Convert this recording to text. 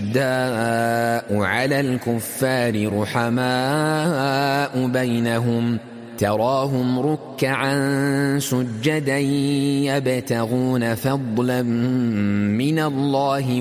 أشداء على الكفار رحماء بينهم تراهم ركعا سجدا يبتغون فضلا من الله